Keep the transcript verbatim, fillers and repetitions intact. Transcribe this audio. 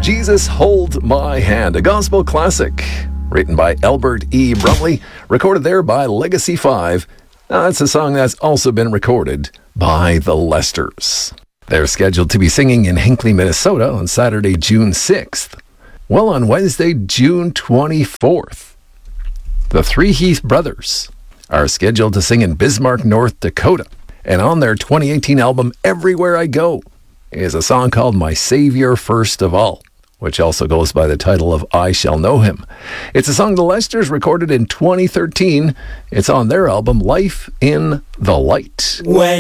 Jesus Hold My Hand, a gospel classic written by Albert E. Brumley, recorded there by Legacy five. Now, that's a song that's also been recorded by the Lesters. They're scheduled to be singing in Hinckley, Minnesota on Saturday, June sixth. Well, on Wednesday, June twenty-fourth, the Three Heath Brothers are scheduled to sing in Bismarck, North Dakota. And on their twenty eighteen album, Everywhere I Go, is a song called My Savior First of All, which also goes by the title of I Shall Know Him. It's a song the Lesters recorded in twenty thirteen. It's on their album, Life in the Light. When